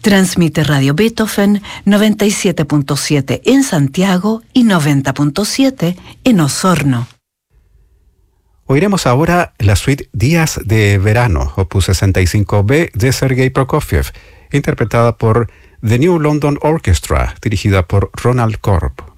Transmite Radio Beethoven 97.7 en Santiago y 90.7 en Osorno. Oiremos ahora la suite Días de Verano, opus 65B de Sergei Prokofiev, interpretada por The New London Orchestra, dirigida por Ronald Korb.